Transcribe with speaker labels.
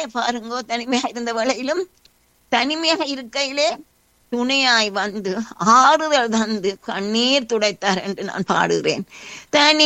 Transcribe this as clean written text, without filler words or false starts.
Speaker 1: பாருங்கோ, தனிமையா இருந்த வேளையிலும் தனிமையாக இருக்கையிலே துணையாய் வந்து ஆறுதல் தந்து கண்ணீர் துடைத்தார் என்று நான் பாடுகிறேன். தனி